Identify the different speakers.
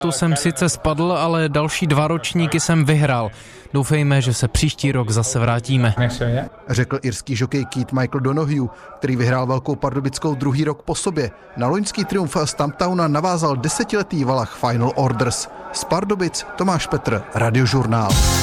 Speaker 1: To jsem sice spadl, ale další 2 ročníky jsem vyhrál. Doufejme, že se příští rok zase vrátíme.
Speaker 2: Řekl irský žokej Keith Michael Donoghue, který vyhrál Velkou Pardubickou 2. rok po sobě. Na loňský triumf Stumptowna navázal 10letý valach Final Orders. Z Pardubic Tomáš Petr, Radiožurnál.